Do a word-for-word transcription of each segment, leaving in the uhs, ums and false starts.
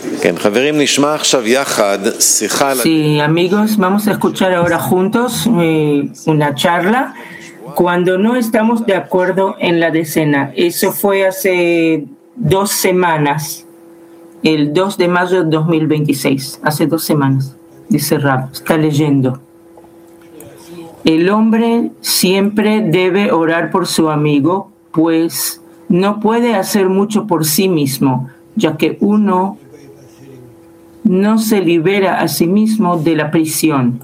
Sí, amigos, vamos a escuchar ahora juntos eh, una charla cuando no estamos de acuerdo en la decena. Eso fue hace dos semanas, el dos de mayo de dos mil veintiséis, hace dos semanas, dice Rab, está leyendo. El hombre siempre debe orar por su amigo, pues no puede hacer mucho por sí mismo, ya que uno no se libera a sí mismo de la prisión.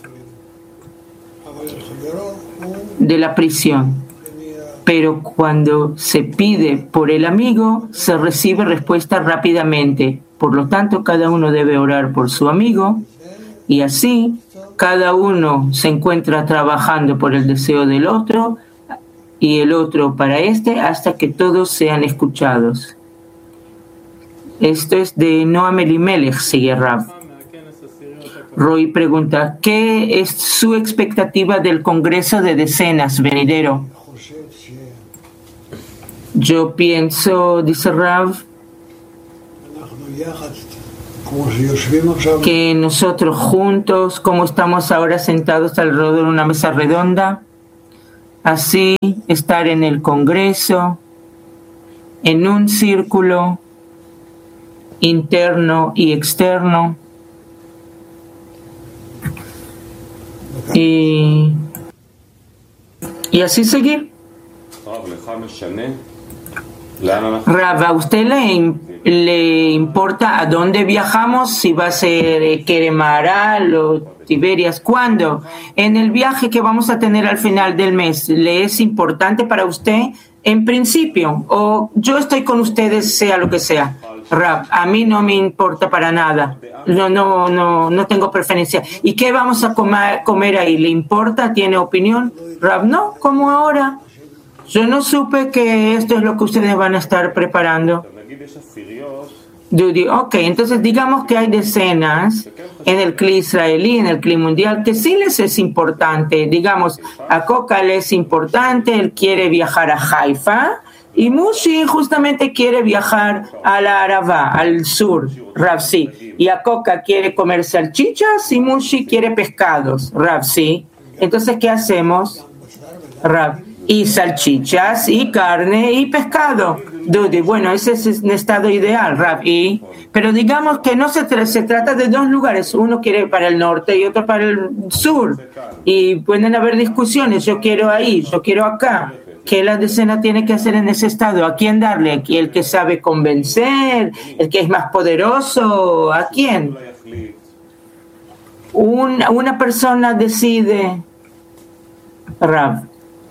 De la prisión. Pero cuando se pide por el amigo, se recibe respuesta rápidamente. Por lo tanto, cada uno debe orar por su amigo y así cada uno se encuentra trabajando por el deseo del otro y el otro para este hasta que todos sean escuchados. Esto es de Noam Elimelech, sigue Rab. Roy pregunta, ¿qué es su expectativa del Congreso de Decenas venidero? Yo pienso, dice Rab, que nosotros juntos, como estamos ahora sentados alrededor de una mesa redonda, así estar en el Congreso, en un círculo interno y externo, y, y así seguir. Rav, ¿a usted le, le importa a dónde viajamos? Si va a ser Keremaral o Tiberias, ¿cuándo? En el viaje que vamos a tener al final del mes, ¿le es importante para usted? En principio, o yo estoy con ustedes sea lo que sea. Rav, a mí no me importa para nada. No, no, no, no tengo preferencia. ¿Y qué vamos a comer, comer ahí? ¿Le importa? ¿Tiene opinión? Rav, no, como ahora. Yo no supe que esto es lo que ustedes van a estar preparando. Dudy, ok, entonces digamos que hay decenas en el cli israelí, en el cli mundial, que sí les es importante. Digamos, a Coca le es importante, él quiere viajar a Haifa, y Mushi justamente quiere viajar a la Arava, al sur, Rav, sí. Y a Coca quiere comer salchichas y Mushi quiere pescados, Rav, sí. Entonces, ¿qué hacemos? Rav, y salchichas, y carne, y pescado. Dudy, bueno, ese es un estado ideal, Rav. Y, pero digamos que no se, tra- se trata de dos lugares. Uno quiere para el norte y otro para el sur. Y pueden haber discusiones. Yo quiero ahí, yo quiero acá. ¿Qué la decena tiene que hacer en ese estado? ¿A quién darle? ¿A quién? ¿El que sabe convencer? ¿El que es más poderoso? ¿A quién? Una, una persona decide, Rav.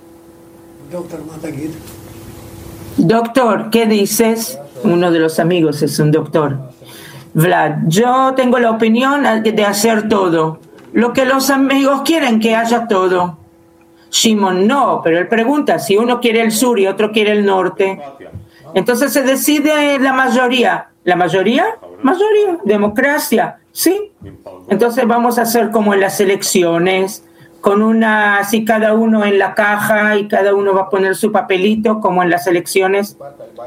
Doctor, ¿qué dices? Uno de los amigos es un doctor. Vlad, yo tengo la opinión de hacer todo. Lo que los amigos quieren, que haya todo. Shimon, no, pero él pregunta, si uno quiere el sur y otro quiere el norte, entonces se decide la mayoría. ¿La mayoría? Mayoría, democracia, sí. Entonces vamos a hacer como en las elecciones, con una, así cada uno en la caja y cada uno va a poner su papelito, como en las elecciones.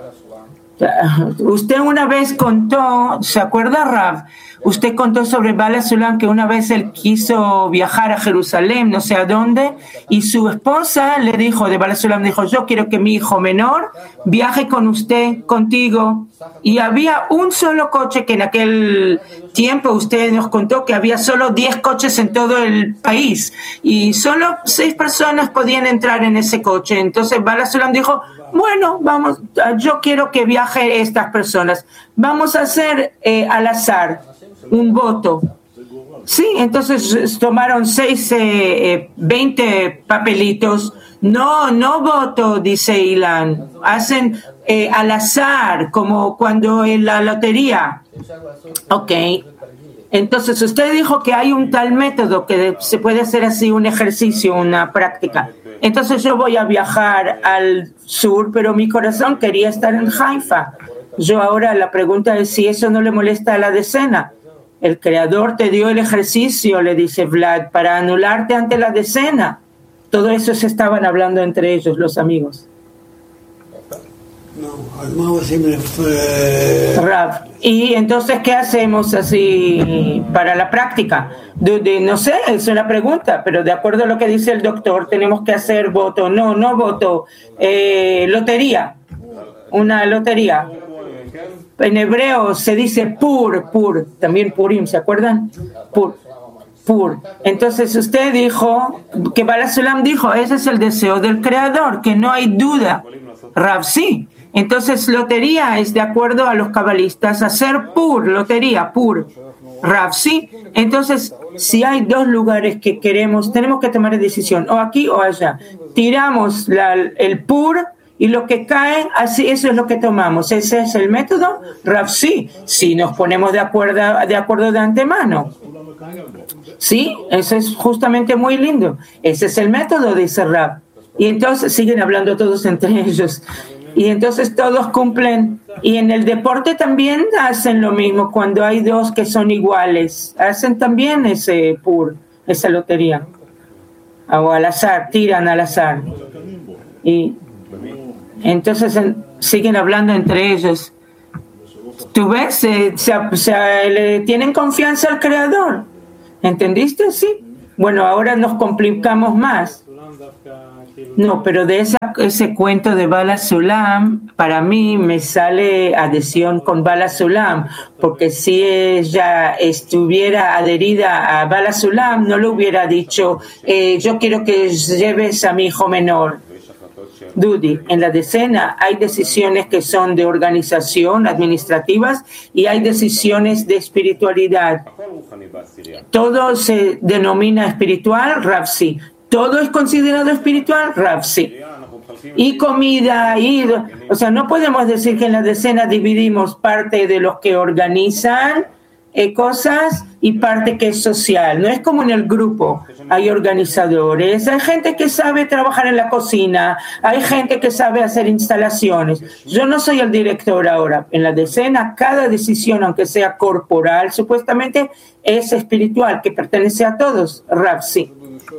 Usted una vez contó, ¿se acuerda, Rav? Usted contó sobre Bala Sulam que una vez él quiso viajar a Jerusalén, no sé a dónde, y su esposa le dijo, de Bala Sulam, dijo, yo quiero que mi hijo menor viaje con usted, contigo. Y había un solo coche, que en aquel tiempo usted nos contó que había solo diez coches en todo el país, y solo seis personas podían entrar en ese coche. Entonces Bala Sulam dijo, bueno, vamos, yo quiero que viaje estas personas. Vamos a hacer eh, al azar un voto. Sí, entonces tomaron seis, eh, eh, veinte papelitos. No, no voto, dice Ilan. Hacen eh, al azar, como cuando en la lotería. Ok. Entonces usted dijo que hay un tal método que se puede hacer así, un ejercicio, una práctica. Entonces yo voy a viajar al sur, pero mi corazón quería estar en Haifa. Yo ahora la pregunta es si eso no le molesta a la decena. El creador te dio el ejercicio, le dice Vlad, para anularte ante la decena. Todo eso se estaban hablando entre ellos, los amigos. Rav, y entonces, ¿qué hacemos así para la práctica? De, de, no sé, es una pregunta, pero de acuerdo a lo que dice el doctor, tenemos que hacer voto, no, no voto, eh, lotería, una lotería. En hebreo se dice pur, pur, también purim, ¿se acuerdan? Pur, pur. Entonces usted dijo, que Baal HaSulam dijo, ese es el deseo del Creador, que no hay duda. Rav, sí. Entonces lotería es de acuerdo a los cabalistas, hacer pur, lotería, pur. Rav, sí. Entonces, si hay dos lugares que queremos, tenemos que tomar decisión, o aquí o allá. Tiramos la, el pur, y lo que cae, así, eso es lo que tomamos. ¿Ese es el método? Rav, sí, si nos ponemos de acuerdo, de acuerdo de antemano. Sí, eso es justamente muy lindo. Ese es el método, dice Rav. Y entonces siguen hablando todos entre ellos. Y entonces todos cumplen. Y en el deporte también hacen lo mismo. Cuando hay dos que son iguales, hacen también ese pur, esa lotería. O al azar, tiran al azar. Y entonces siguen hablando entre ellos. ¿Tú ves? Se, se, se, le tienen confianza al Creador. ¿Entendiste? Sí. Bueno, ahora nos complicamos más. No, pero de esa, ese cuento de Baal HaSulam, para mí me sale adhesión con Baal HaSulam, porque si ella estuviera adherida a Baal HaSulam, no le hubiera dicho, eh, yo quiero que lleves a mi hijo menor. Dudi, en la decena hay decisiones que son de organización, administrativas, y hay decisiones de espiritualidad. Todo se denomina espiritual, Rav, sí. Todo es considerado espiritual, Rav, sí. Y comida, y, o sea, no podemos decir que en la decena dividimos parte de los que organizan eh, cosas y parte que es social. No es como en el grupo. Hay organizadores, hay gente que sabe trabajar en la cocina, hay gente que sabe hacer instalaciones. Yo no soy el director ahora. En la decena, cada decisión, aunque sea corporal, supuestamente es espiritual, que pertenece a todos. Rav, sí.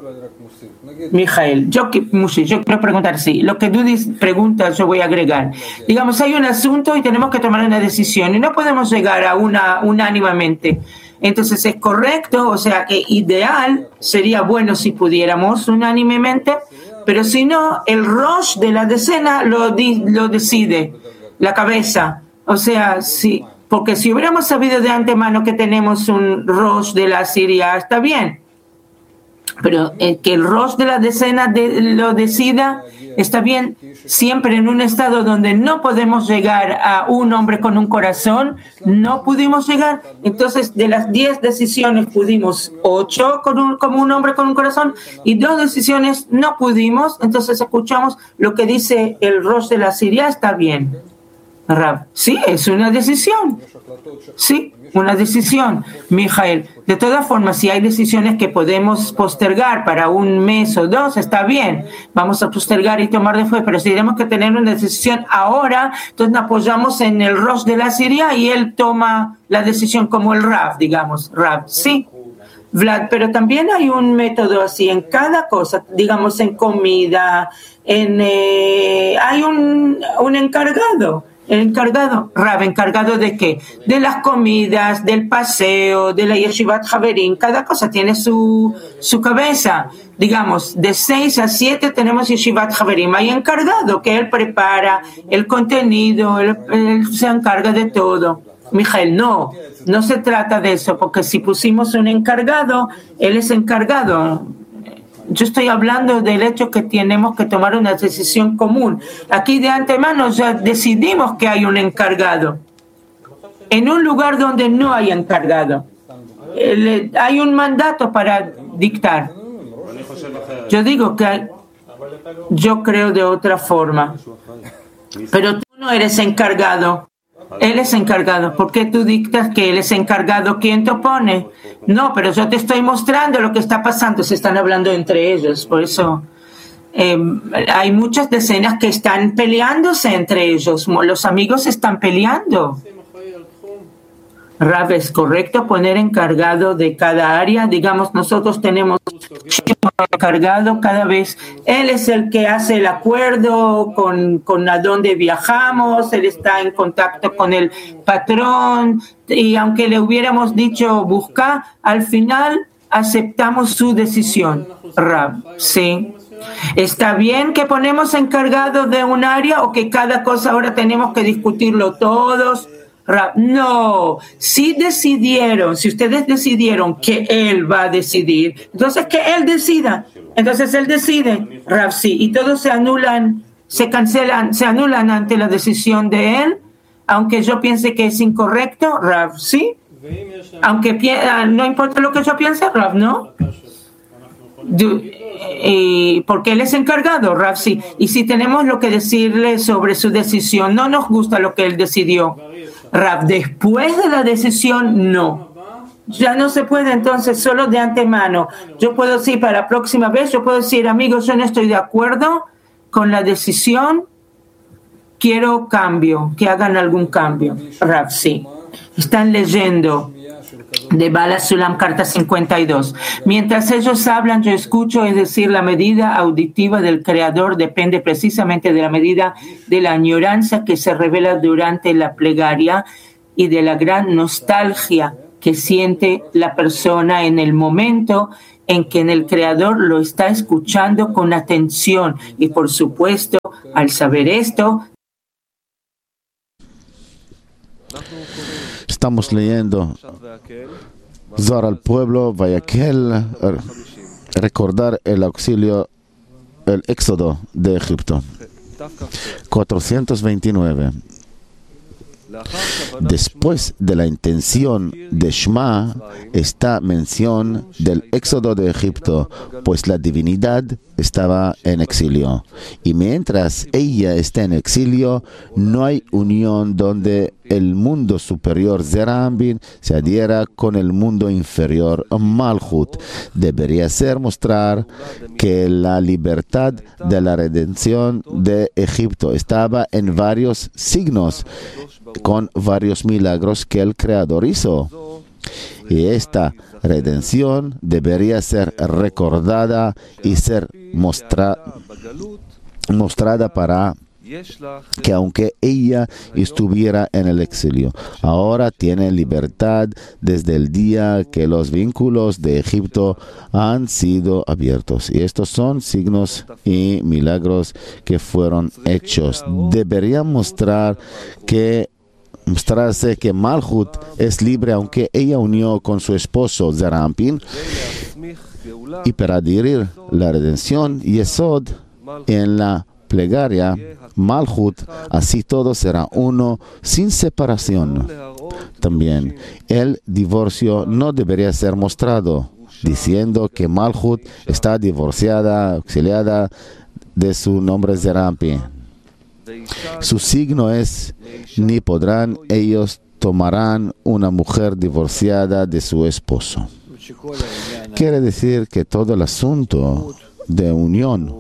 Mijael, yo, yo quiero preguntar, sí, lo que tú preguntas yo voy a agregar. Digamos, hay un asunto y tenemos que tomar una decisión y no podemos llegar a una unánimemente. Entonces es correcto, o sea que ideal sería bueno si pudiéramos unánimemente, pero si no, el rosh de la decena lo, di, lo decide, la cabeza. O sea, sí, porque si hubiéramos sabido de antemano que tenemos un rosh de la Siria, está bien. Pero eh, que el rosh de la decena de, lo decida, está bien, siempre en un estado donde no podemos llegar a un hombre con un corazón, no pudimos llegar. Entonces, de las diez decisiones pudimos ocho con un, como un hombre con un corazón y dos decisiones no pudimos. Entonces, escuchamos lo que dice el rosh de la Siria, está bien. Rav, sí, es una decisión. Sí, una decisión, Mijael. De todas formas, si hay decisiones que podemos postergar para un mes o dos, está bien. Vamos a postergar y tomar después, pero si tenemos que tener una decisión ahora, entonces nos apoyamos en el rosh de la Siria y él toma la decisión como el Rav, digamos. Rav, sí. Vlad, pero también hay un método así en cada cosa, digamos en comida, en eh, hay un, un encargado. El encargado, Rav, ¿encargado de qué? De las comidas, del paseo, de la Yeshivat Haverim. Cada cosa tiene su, su cabeza. Digamos, de seis a siete tenemos Yeshivat Haverim. Hay encargado que él prepara el contenido, él, él se encarga de todo. Mijael, no, no se trata de eso, porque si pusimos un encargado, él es encargado. Yo estoy hablando del hecho que tenemos que tomar una decisión común. Aquí de antemano ya decidimos que hay un encargado. En un lugar donde no hay encargado, hay un mandato para dictar. Yo digo que yo creo de otra forma. Pero tú no eres encargado. Él es encargado. ¿Por qué tú dictas que él es encargado? ¿Quién te opone? No, pero yo te estoy mostrando lo que está pasando. Se están hablando entre ellos. Por eso eh, hay muchas decenas que están peleándose entre ellos. Los amigos están peleando. Rav, ¿es correcto poner encargado de cada área? Digamos, nosotros tenemos encargado cada vez. Él es el que hace el acuerdo con, con a dónde viajamos, él está en contacto con el patrón, y aunque le hubiéramos dicho busca, al final aceptamos su decisión, Rav, ¿sí? ¿Está bien que ponemos encargado de un área o que cada cosa ahora tenemos que discutirlo todos? Rav, no, si decidieron, si ustedes decidieron que él va a decidir, entonces que él decida, entonces él decide, Rav, sí, y todos se anulan, se cancelan, se anulan ante la decisión de él, aunque yo piense que es incorrecto, Rav, sí, aunque no importa lo que yo piense, Rav, no. Y porque él es encargado, Rav, sí, y si tenemos lo que decirle sobre su decisión, no nos gusta lo que él decidió, Rav, después de la decisión, no. Ya no se puede, entonces, solo de antemano. Yo puedo decir para la próxima vez, yo puedo decir, amigos, yo no estoy de acuerdo con la decisión, quiero cambio, que hagan algún cambio. Rav, sí. Están leyendo de Bala Sulam, carta cincuenta y dos. Mientras ellos hablan, yo escucho, es decir, la medida auditiva del Creador depende precisamente de la medida de la añoranza que se revela durante la plegaria y de la gran nostalgia que siente la persona en el momento en que en el Creador lo está escuchando con atención. Y por supuesto, al saber esto, estamos leyendo Zohar al pueblo, Vayakel, recordar el auxilio, el éxodo de Egipto. cuatrocientos veintinueve. Después de la intención de Shema está mención del éxodo de Egipto, pues la divinidad estaba en exilio. Y mientras ella está en exilio, no hay unión donde el mundo superior Zerambin se adhiera con el mundo inferior Malhut. Debería ser mostrar que la libertad de la redención de Egipto estaba en varios signos, con varios milagros que el Creador hizo. Y esta redención debería ser recordada y ser mostra, mostrada para que aunque ella estuviera en el exilio, ahora tiene libertad desde el día que los vínculos de Egipto han sido abiertos. Y estos son signos y milagros que fueron hechos. Deberían mostrar que mostrarse que Malhut es libre aunque ella unió con su esposo Zerampin, y para adherir la redención Yesod en la plegaria Malhut, así todo será uno sin separación. También el divorcio no debería ser mostrado diciendo que Malhut está divorciada, auxiliada de su nombre Zerampin. Su signo es, ni podrán ellos tomarán una mujer divorciada de su esposo. Quiere decir que todo el asunto de unión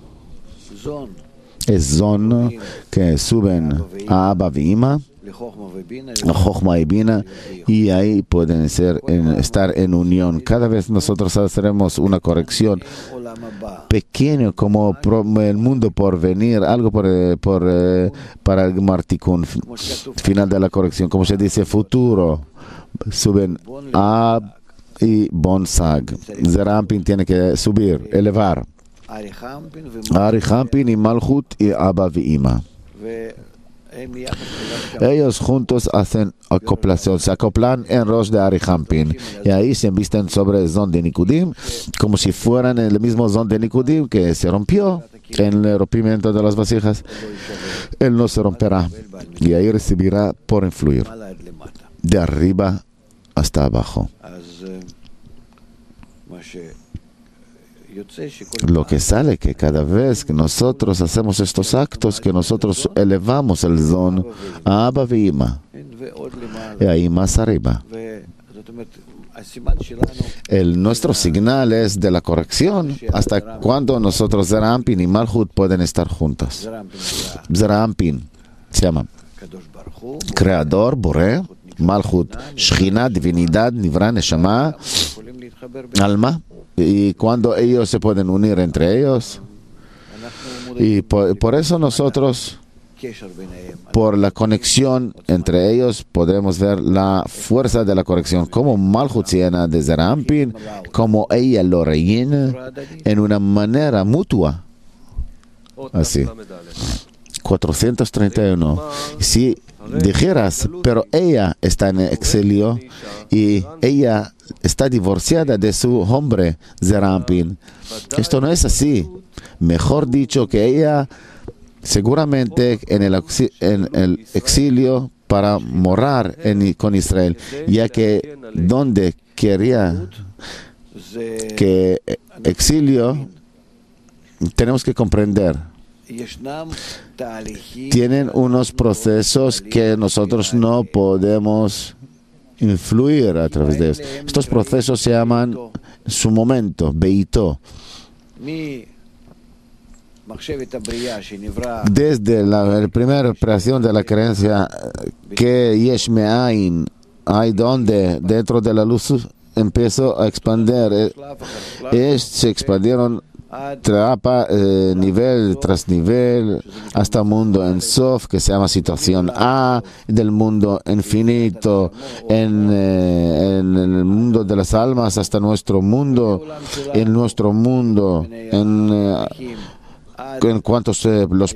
es zon que suben a Abba y Ima, a Jochma y Bina, y ahí pueden ser en, estar en unión. Cada vez nosotros haremos una corrección pequeño como pro, el mundo por venir, algo por, por eh, para el Martikun, final de la corrección, como se dice futuro, suben Ab y Bonsag. Zerampin tiene que subir, elevar. Arihampin y Malhut y Abba y Ima. Ellos juntos hacen acoplación, se acoplan en Rosh de Arihampin, y ahí se visten sobre el zon de Nikudim, como si fueran el mismo zon de Nikudim que se rompió en el rompimiento de las vasijas. Él no se romperá, y ahí recibirá por influir, de arriba hasta abajo. Lo que sale que cada vez que nosotros hacemos estos actos, que nosotros elevamos el zon a Abba y Ima, y ahí más arriba. El, nuestro señal es de la corrección hasta cuando nosotros Zerampin y Malhut pueden estar juntas. Zerampin se llama Creador, Boré, Malchut, Shechina, divinidad, Nivra, Neshama, alma, y cuando ellos se pueden unir entre ellos, y por, por eso nosotros, por la conexión entre ellos, podremos ver la fuerza de la corrección, como Malchut se llena de Zerampin, como ella lo rellena en una manera mutua. Así. cuatrocientos treinta y uno. Si dijeras, pero ella está en exilio y ella está divorciada de su hombre, Zerampin. Esto no es así. Mejor dicho, que ella seguramente en el, en el exilio para morar en, con Israel, ya que donde quería que exilio, tenemos que comprender, tienen unos procesos que nosotros no podemos influir a través de ellos. Estos procesos se llaman su momento, Beito. Desde la, la primera creación de la creencia que Yesh Me'ain, hay donde dentro de la luz empezó a expandir, eh, se expandieron trapa, eh, nivel tras nivel, hasta mundo en Sof, que se llama situación A, del mundo infinito, en, eh, en el mundo de las almas, hasta nuestro mundo, en nuestro mundo, en, eh, en cuanto se, los